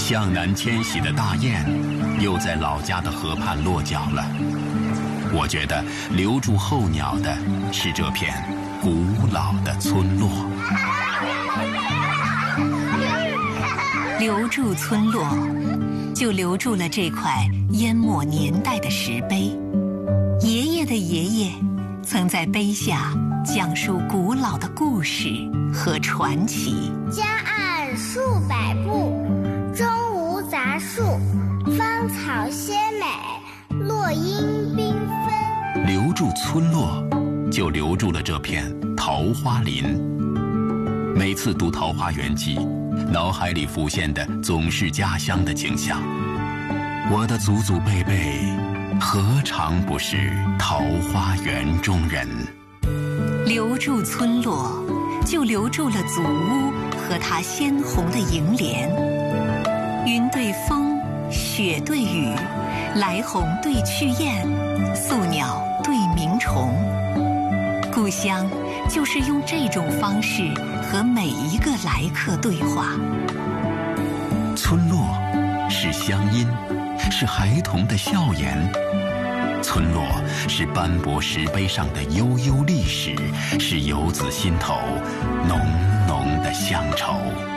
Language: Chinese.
向南迁徙的大雁，又在老家的河畔落脚了。我觉得留住候鸟的是这片古老的村落。 留住村落，就留住了这块淹没年代的石碑。爷爷的爷爷曾在碑下讲述古老的故事和传奇。 江岸数百步，中无杂树，芳草鲜美，落英缤纷。 留住村落，就留住了这片桃花林。每次读《桃花源记》，脑海里浮现的总是家乡的景象。我的祖祖辈辈，何尝不是桃花源中人？ 留住村落，就留住了祖屋和它鲜红的楹联。云对风，雪对雨，来鸿对去雁，宿鸟对鸣虫。故乡就是用这种方式和每一个来客对话。 村落是乡音，是孩童的笑颜。村落是斑驳石碑上的悠悠历史，是游子心头浓浓的乡愁。